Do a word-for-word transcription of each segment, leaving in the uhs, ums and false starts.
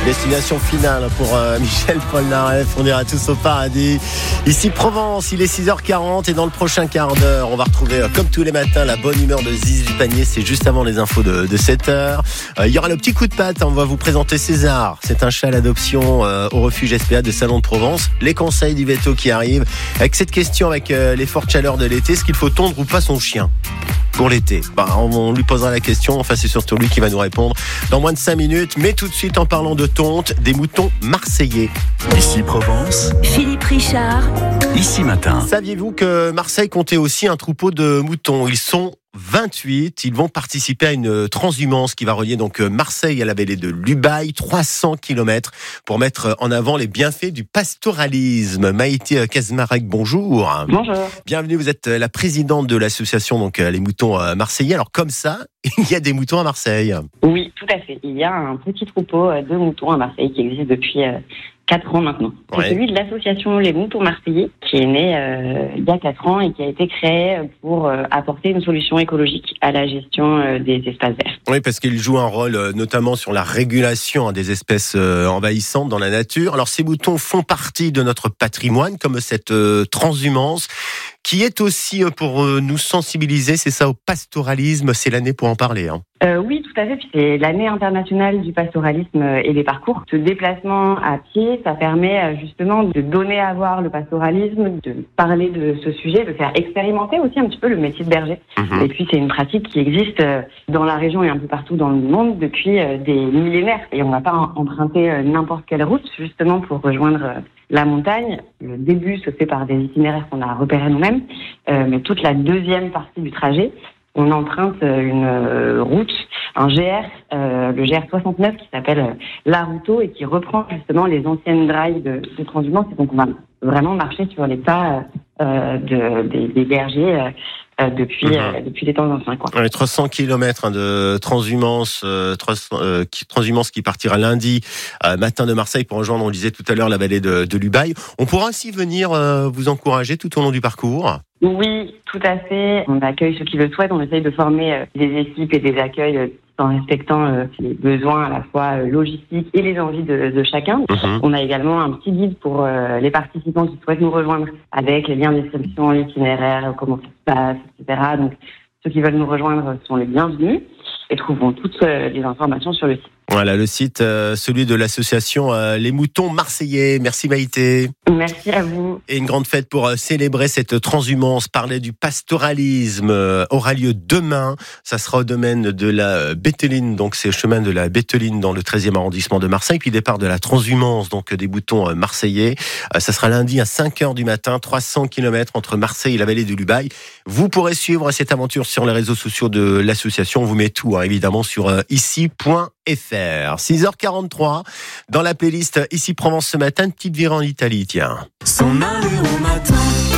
Destination finale pour euh, Michel Polnareff. On ira tous au paradis. Ici Provence, il est six heures quarante et dans le prochain quart d'heure, on va retrouver euh, comme tous les matins la bonne humeur de Ziz du Panier. C'est juste avant les infos de, de sept heures. Euh, il y aura le petit coup de patte. On va vous présenter César. C'est un chat à l'adoption euh, au refuge S P A de Salon de Provence. Les conseils du veto qui arrivent. Avec cette question, avec euh, les fortes chaleurs de l'été, est-ce qu'il faut tondre ou pas son chien pour l'été? Bah, on, on lui posera la question. Enfin, c'est surtout lui qui va nous répondre dans moins de cinq minutes. Mais tout de suite, en parlant de tonte, des moutons marseillais. Ici Provence. Philippe Richard. Ici Matin. Saviez-vous que Marseille comptait aussi un troupeau de moutons? Ils sont vingt-huit. Ils vont participer à une transhumance qui va relier donc Marseille à la vallée de l'Ubaye, trois cents kilomètres, pour mettre en avant les bienfaits du pastoralisme. Maïté Kazmarek, bonjour. Bonjour. Bienvenue, vous êtes la présidente de l'association donc les moutons marseillais. Alors comme ça, il y a des moutons à Marseille. Oui, tout à fait. Il y a un petit troupeau de moutons à Marseille qui existe depuis quatre ans maintenant. C'est Ouais. celui de l'association Les Moutons Marseillais qui est né euh, il y a quatre ans et qui a été créé pour euh, apporter une solution écologique à la gestion euh, des espaces verts. Oui, parce qu'il joue un rôle euh, notamment sur la régulation des espèces euh, envahissantes dans la nature. Alors ces moutons font partie de notre patrimoine, comme cette euh, transhumance qui est aussi euh, pour euh, nous sensibiliser, c'est ça, au pastoralisme. C'est l'année pour en parler. Hein. Euh, oui, tout à fait. Puis c'est l'année internationale du pastoralisme et des parcours. Ce déplacement à pied, ça permet justement de donner à voir le pastoralisme, de parler de ce sujet, de faire expérimenter aussi un petit peu le métier de berger. Mmh. Et puis c'est une pratique qui existe dans la région et un peu partout dans le monde depuis des millénaires. Et on ne va pas emprunter n'importe quelle route justement pour rejoindre la montagne. Le début se fait par des itinéraires qu'on a repérés nous-mêmes, euh, mais toute la deuxième partie du trajet, on emprunte une euh, route, un G R, euh, le G R soixante-neuf qui s'appelle euh, La Routeau et qui reprend justement les anciennes drives de, de transhumance. Et donc on va vraiment marcher sur les pas euh, de, des, des bergers euh, depuis, mmh. euh, depuis les temps anciens. Quoi. Ouais, trois cents kilomètres hein, de transhumance, euh, trois cents, euh, qui, transhumance qui partira lundi euh, matin de Marseille pour rejoindre, on le disait tout à l'heure, la vallée de, de l'Ubaye. On pourra ainsi venir euh, vous encourager tout au long du parcours. Oui, tout à fait. On accueille ceux qui le souhaitent. On essaye de former euh, des équipes et des accueils euh, en respectant euh, les besoins à la fois euh, logistiques et les envies de, de chacun. Mmh. On a également un petit guide pour euh, les participants qui souhaitent nous rejoindre avec les liens de description, l'itinéraire, comment ça se passe, et cetera. Donc, ceux qui veulent nous rejoindre sont les bienvenus et trouveront toutes euh, les informations sur le site. Voilà, le site, euh, celui de l'association euh, Les Moutons Marseillais. Merci Maïté. Merci à vous. Et une grande fête pour euh, célébrer cette transhumance, parler du pastoralisme, euh, aura lieu demain. Ça sera au domaine de la Bétheline, donc c'est le chemin de la Bétheline dans le treizième arrondissement de Marseille. Puis départ de la transhumance, donc des moutons euh, marseillais. Euh, ça sera lundi à cinq heures du matin, trois cents kilomètres entre Marseille et la vallée de l'Ubaye. Vous pourrez suivre cette aventure sur les réseaux sociaux de l'association. On vous met tout, hein, évidemment, sur euh, ici point f r. six heures quarante-trois, dans la playlist Ici Provence ce matin, une petite virée en Italie, tiens. S'en aller au matin,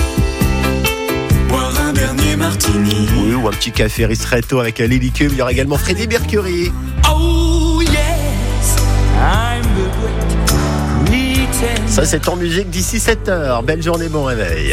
boire un dernier martini. Oui, ou un petit café ristretto avec Lily Cube. Il y aura également Freddie Mercury. Oh yes, I'm the great pretend. Ça, c'est en musique d'ici sept heures. Belle journée, bon réveil.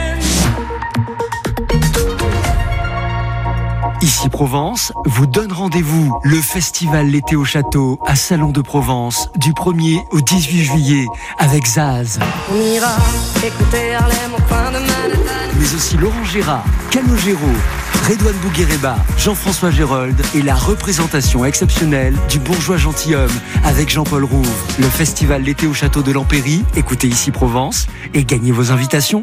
Ici Provence vous donne rendez-vous. Le festival L'été au château à Salon de Provence du premier au dix-huit juillet avec Zaz. On ira écouter Harlem au coin de Manhattan. Mais aussi Laurent Gérard, Calogero, Redouane Bouguereba, Jean-François Gérold et la représentation exceptionnelle du bourgeois gentilhomme avec Jean-Paul Rouve. Le festival L'été au château de l'Empéry, écoutez Ici Provence et gagnez vos invitations.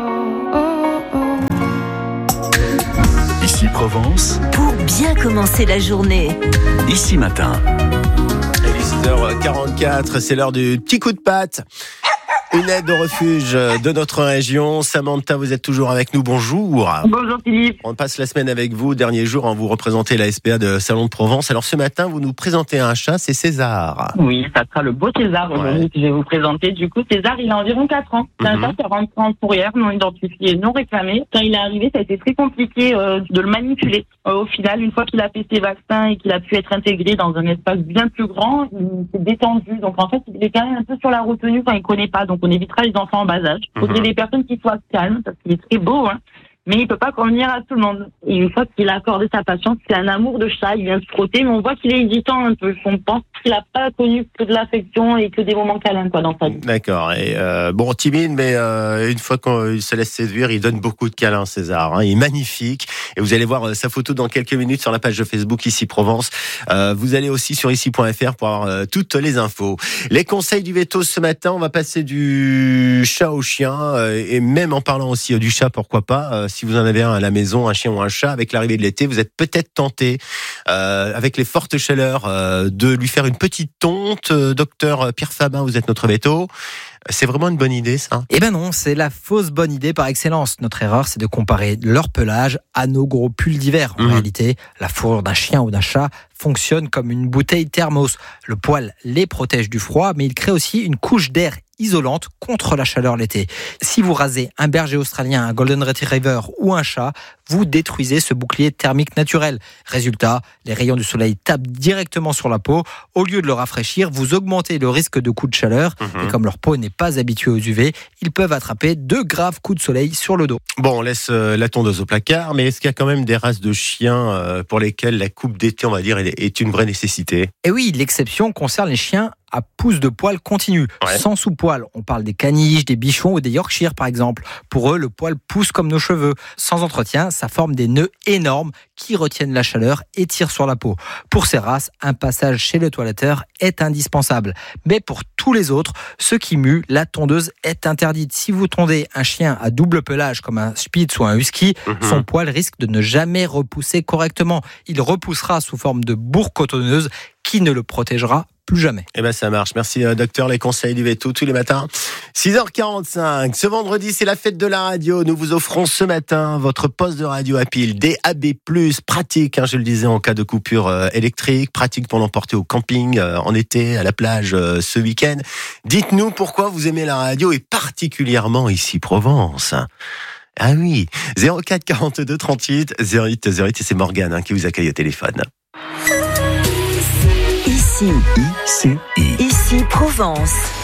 Ici Provence. Pour bien commencer la journée. Ici Matin. Et dix-sept heures quarante-quatre, c'est l'heure du petit coup de patte. Une aide au refuge de notre région. Samantha, vous êtes toujours avec nous. Bonjour. Bonjour Philippe. On passe la semaine avec vous. Dernier jour, hein, vous représentez la S P A de Salon de Provence. Alors ce matin, vous nous présentez un chat, c'est César. Oui, ça sera le beau César aujourd'hui Ouais. que je vais vous présenter. Du coup, César, il a environ quatre ans. C'est un Mhm. chat qui rentre en fourrière, non identifié, non réclamé. Quand il est arrivé, ça a été très compliqué euh, de le manipuler. Euh, au final, une fois qu'il a fait ses vaccins et qu'il a pu être intégré dans un espace bien plus grand, il s'est détendu. Donc en fait, il est quand même un peu sur la retenue quand il connaît pas. Donc on évitera les enfants en bas âge. Il faudrait Mhm. des personnes qui soient calmes, parce qu'il est très beau, hein. mais il peut pas convenir à tout le monde. Et une fois qu'il a accordé sa patience, c'est un amour de chat, il vient se frotter, mais on voit qu'il est hésitant un peu. On pense qu'il a pas connu que de l'affection et que des moments câlins, quoi, dans sa vie. D'accord. Et euh, bon, timide, mais euh, une fois qu'il se laisse séduire, il donne beaucoup de câlins, César. Hein. Il est magnifique. Et vous allez voir euh, sa photo dans quelques minutes sur la page de Facebook Ici Provence. Euh, vous allez aussi sur ici point f r pour avoir euh, toutes les infos. Les conseils du veto ce matin, on va passer du chat au chien euh, et même en parlant aussi euh, du chat, pourquoi pas. Euh, si vous en avez un à la maison, un chien ou un chat, avec l'arrivée de l'été, vous êtes peut-être tenté, euh, avec les fortes chaleurs, euh, de lui faire une petite tonte. Euh, docteur Pierre Fabin, vous êtes notre veto. C'est vraiment une bonne idée, ça? Eh ben non, c'est la fausse bonne idée par excellence. Notre erreur, c'est de comparer leur pelage à nos gros pulls d'hiver. En mmh. réalité, la fourrure d'un chien ou d'un chat fonctionne comme une bouteille thermos. Le poil les protège du froid, mais il crée aussi une couche d'air isolante contre la chaleur l'été. Si vous rasez un berger australien, un golden retriever ou un chat, vous détruisez ce bouclier thermique naturel. Résultat, les rayons du soleil tapent directement sur la peau. Au lieu de le rafraîchir, vous augmentez le risque de coups de chaleur. Mmh. Et comme leur peau n'est pas habituée aux U V, ils peuvent attraper de graves coups de soleil sur le dos. Bon, on laisse euh, la tondeuse au placard, mais est-ce qu'il y a quand même des races de chiens euh, pour lesquelles la coupe d'été, on va dire, est une vraie nécessité? Et oui, l'exception concerne les chiens à pouce de poil continu, ouais. sans sous-poil. On parle des caniches, des bichons ou des Yorkshire par exemple. Pour eux, le poil pousse comme nos cheveux. Sans entretien, ça forme des nœuds énormes qui retiennent la chaleur et tirent sur la peau. Pour ces races, un passage chez le toiletteur est indispensable. Mais pour tous les autres, ceux qui muent, la tondeuse est interdite. Si vous tondez un chien à double pelage comme un Spitz ou un Husky, mmh. son poil risque de ne jamais repousser correctement. Il repoussera sous forme de bourre cotonneuse qui ne le protégera plus jamais. Eh ben ça marche. Merci euh, docteur, les conseils du veto tous les matins. six heures quarante-cinq. Ce vendredi, c'est la fête de la radio. Nous vous offrons ce matin votre poste de radio à pile D A B plus, pratique, hein, je le disais, en cas de coupure euh, électrique, pratique pour l'emporter au camping, euh, en été, à la plage, euh, ce week-end. Dites-nous pourquoi vous aimez la radio et particulièrement ici Provence. Ah oui, zéro quatre quarante-deux trente-huit zéro huit zéro huit, et c'est Morgane hein, qui vous accueille au téléphone. Ici, ici, ici, ici Provence.